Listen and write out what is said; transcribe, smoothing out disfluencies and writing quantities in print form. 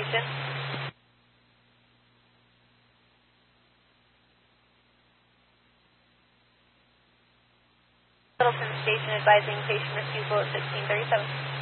Station. Littleton Station advising patient refusal at 1637.